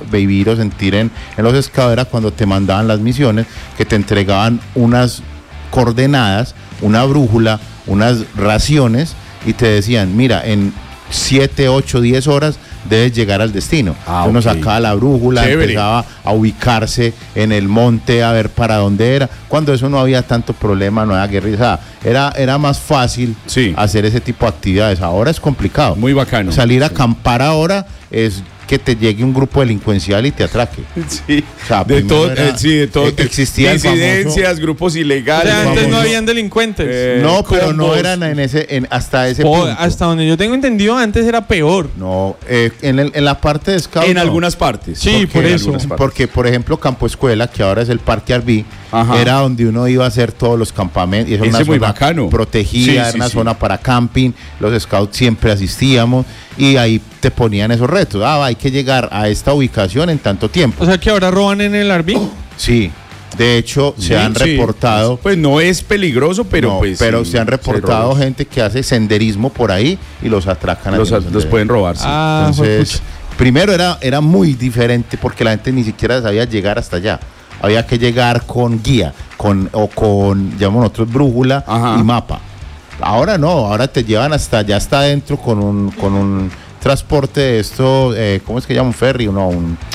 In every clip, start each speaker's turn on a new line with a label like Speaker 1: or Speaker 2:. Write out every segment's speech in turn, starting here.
Speaker 1: vivir o sentir en los scouts era cuando te mandaban las misiones, que te entregaban unas coordenadas, una brújula, unas raciones y te decían, mira, en 7, 8, 10 horas debes llegar al destino. Uno sacaba la brújula, empezaba a ubicarse en el monte, a ver para dónde era. Cuando eso no había tanto problema, no había guerra, era más fácil hacer ese tipo de actividades. Ahora es complicado.
Speaker 2: Muy bacano.
Speaker 1: Salir a acampar ahora es que te llegue un grupo delincuencial y te atraque.
Speaker 2: Sí, o sea, de todo,
Speaker 1: existía
Speaker 2: disidencias, grupos ilegales.
Speaker 3: O sea, antes no habían delincuentes.
Speaker 1: No, pero no eran hasta ese punto.
Speaker 3: Hasta donde yo tengo entendido, antes era peor.
Speaker 1: No, en la parte de Scout.
Speaker 2: En algunas partes.
Speaker 3: Sí, por eso.
Speaker 1: Porque, por ejemplo, Campo Escuela, que ahora es el Parque Arví, era donde uno iba a hacer todos los campamentos. Y es una
Speaker 2: muy
Speaker 1: zona
Speaker 2: bacano.
Speaker 1: Protegida, era una zona para camping. Los Scouts siempre asistíamos y ahí te ponían esos retos. Hay que llegar a esta ubicación en tanto tiempo.
Speaker 3: O sea, que ahora roban en el Arví.
Speaker 1: Sí. De hecho, se han reportado...
Speaker 2: Pues no es peligroso, pero
Speaker 1: se han reportado gente que hace senderismo por ahí y los atracan.
Speaker 2: Los pueden robar, sí.
Speaker 1: Entonces, primero era muy diferente porque la gente ni siquiera sabía llegar hasta allá. Había que llegar con guía, con llamamos nosotros, brújula y mapa. Ahora no, ahora te llevan hasta allá, hasta adentro con un transporte de esto, ¿cómo es que llama? Un ferry, no,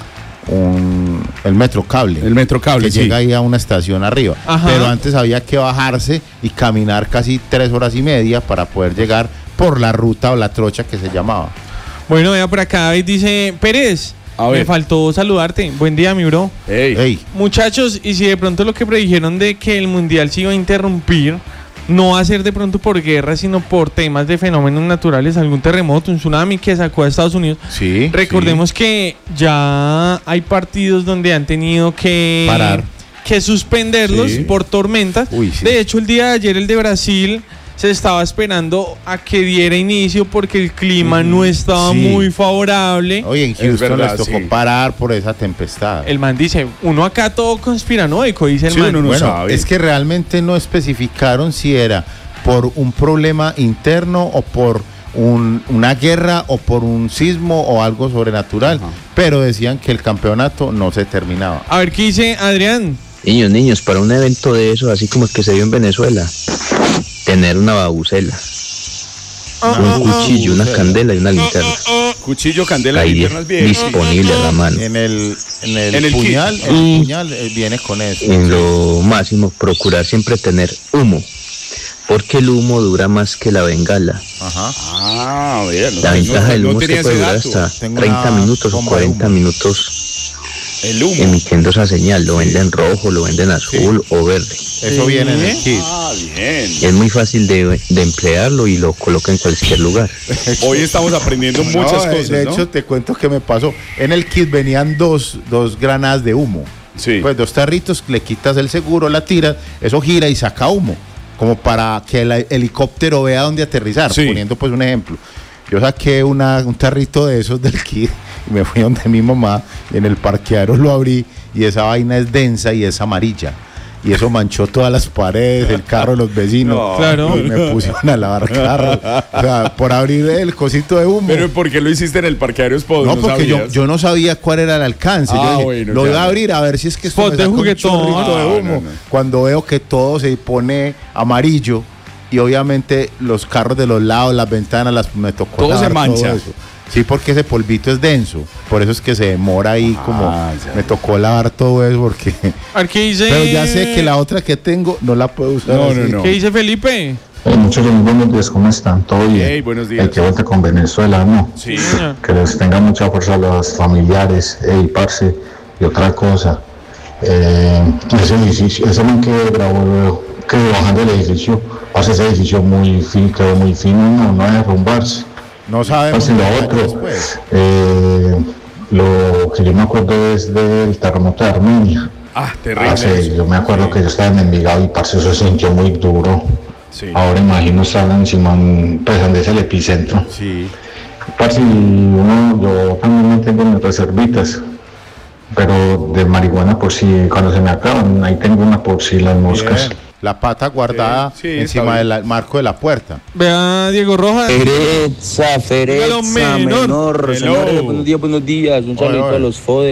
Speaker 1: el Metrocable.
Speaker 2: El Metrocable,
Speaker 1: que llega ahí a una estación arriba. Pero antes había que bajarse y caminar casi 3 horas y media para poder llegar por la ruta o la trocha que se llamaba.
Speaker 3: Bueno, vea por acá, dice Pérez. Me faltó saludarte. Buen día, mi bro.
Speaker 1: Hey.
Speaker 3: Muchachos, y si de pronto lo que predijeron de que el mundial se iba a interrumpir no va a ser de pronto por guerra, sino por temas de fenómenos naturales, algún terremoto, un tsunami que sacó a Estados Unidos.
Speaker 1: Sí.
Speaker 3: Recordemos que ya hay partidos donde han tenido que
Speaker 1: parar,
Speaker 3: que suspenderlos por tormentas. De hecho, el día de ayer el de Brasil se estaba esperando a que diera inicio porque el clima no estaba muy favorable.
Speaker 1: Oye, en Houston les tocó parar por esa tempestad.
Speaker 3: El man dice, uno acá todo conspiranoico, dice el man.
Speaker 1: Bueno, sabe. Es que realmente no especificaron si era por un problema interno o por una guerra o por un sismo o algo sobrenatural, pero decían que el campeonato no se terminaba.
Speaker 3: A ver, ¿qué dice Adrián?
Speaker 4: Niños, para un evento de eso, así como el que se dio en Venezuela, tener una babucela, un cuchillo, una candela y una linterna.
Speaker 2: Cuchillo, candela y linternas bien
Speaker 4: disponible a la mano.
Speaker 1: En el puñal, el puñal viene con eso.
Speaker 4: En lo máximo, procurar siempre tener humo, porque el humo dura más que la bengala. La ventaja del humo es que puede durar hasta 30 minutos o 40 minutos
Speaker 2: el humo
Speaker 4: emitiendo esa señal. Lo venden rojo, lo venden azul o verde.
Speaker 1: Eso viene en el kit.
Speaker 2: Bien.
Speaker 4: Es muy fácil de emplearlo y lo coloca en cualquier lugar.
Speaker 2: Hoy estamos aprendiendo muchas cosas.
Speaker 1: De hecho, te cuento que me pasó. En el kit venían dos granadas de humo. Pues 2 tarritos, le quitas el seguro, la tiras, eso gira y saca humo, como para que el helicóptero vea dónde aterrizar, poniendo pues un ejemplo. Yo saqué un tarrito de esos del kit y me fui donde mi mamá, y en el parqueadero lo abrí y esa vaina es densa y es amarilla. Y eso manchó todas las paredes, el carro de los vecinos.
Speaker 3: Claro.
Speaker 1: Y me pusieron a lavar carro. O sea, por abrir el cosito de humo.
Speaker 2: ¿Pero por qué lo hiciste en el parqueadero Spot?
Speaker 1: No, porque yo no sabía cuál era el alcance. Yo dije, lo voy a abrir a ver si es que esto me saca un chorrito de humo. Cuando veo que todo se pone amarillo y obviamente los carros de los lados, las ventanas, me tocó
Speaker 2: todo se mancha.
Speaker 1: Todo eso. Sí, porque ese polvito es denso, por eso es que se demora ahí me tocó lavar todo eso porque...
Speaker 3: ¿Qué dice?
Speaker 1: Pero ya sé que la otra que tengo no la puedo usar.
Speaker 3: No. ¿Qué dice Felipe?
Speaker 5: Muchachos, buenos días, ¿cómo están? ¿Todo bien?
Speaker 2: Buenos días.
Speaker 5: El que vuelta con Venezuela, ¿no?
Speaker 2: Sí.
Speaker 5: Que les tenga mucha fuerza a los familiares, parce, y otra cosa. Ese edificio, ese man que grabó, que bajando el edificio, hace ese edificio quedó muy fino, no debe derrumbarse.
Speaker 1: No sabemos.
Speaker 5: Lo otro, lo que yo me acuerdo es del terremoto de Armenia.
Speaker 2: Terrible.
Speaker 5: Yo me acuerdo que yo estaba en Envigado y parce, eso se sintió muy duro. Ahora imagino estar encima, pues donde es el epicentro. Parce, yo también tengo mis reservitas, pero de marihuana por si cuando se me acaban, ahí tengo una por si las moscas.
Speaker 1: La pata guardada encima del marco de la puerta.
Speaker 3: Vea, Diego Rojas.
Speaker 6: Fereza menor. Señores, buenos días. Un saludo a los FODE.